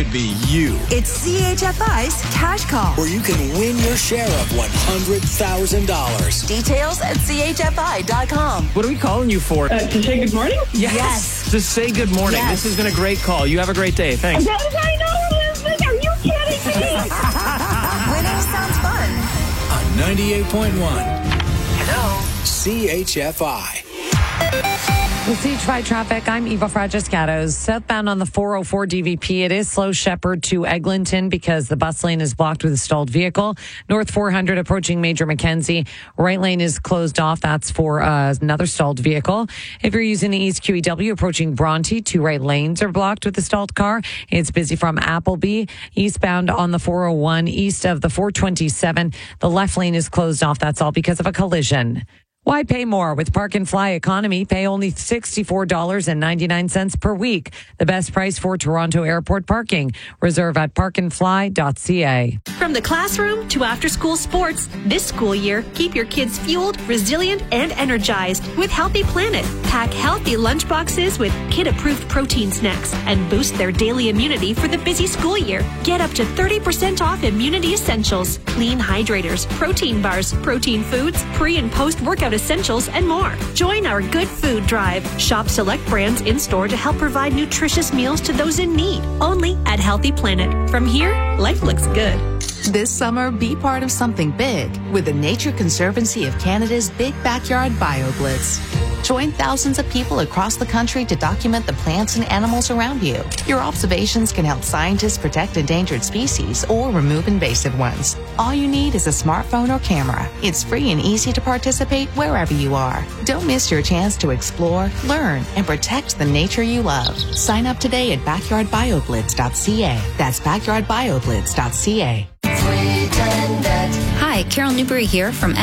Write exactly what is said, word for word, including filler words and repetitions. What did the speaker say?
could be you. It's C H F I's Cash Call, where you can win your share of one hundred thousand dollars. Details at C H F I dot com. What are we calling you for? Uh, to say good morning? Yes. Yes. To say good morning. Yes. This has been a great call. You have a great day. Thanks. Yes, I know, Elizabeth. Are you kidding me? Winning sounds fun. On ninety-eight point one. Hello. C H F I. With C H F I traffic, I'm Eva Fragiscatos. Southbound on the four oh four D V P, it is slow Shepherd to Eglinton because the bus lane is blocked with a stalled vehicle. North four hundred approaching Major Mackenzie. Right lane is closed off. That's for uh, another stalled vehicle. If you're using the East Q E W approaching Bronte, two right lanes are blocked with a stalled car. It's busy from Appleby. Eastbound on the four oh one east of the four twenty-seven. The left lane is closed off. That's all because of a collision. Why pay more? With Park and Fly Economy, pay only sixty-four dollars and ninety-nine cents per week. The best price for Toronto Airport parking. Reserve at park and fly dot c a. From the classroom to after-school sports, this school year, keep your kids fueled, resilient, and energized with Healthy Planet. Pack healthy lunchboxes with kid-approved protein snacks and boost their daily immunity for the busy school year. Get up to thirty percent off immunity essentials, clean hydrators, protein bars, protein foods, pre- and post-workout essentials, and more. Join our Good Food Drive. Shop select brands in-store to help provide nutritious meals to those in need. Only at Healthy Planet. From here, life looks good. This summer, be part of something big with the Nature Conservancy of Canada's Big Backyard BioBlitz. Join thousands of people across the country to document the plants and animals around you. Your observations can help scientists protect endangered species or remove invasive ones. All you need is a smartphone or camera. It's free and easy to participate wherever you are. Don't miss your chance to explore, learn, and protect the nature you love. Sign up today at backyard bio blitz dot c a. That's backyard bio blitz dot c a. Hi, Carol Newberry here from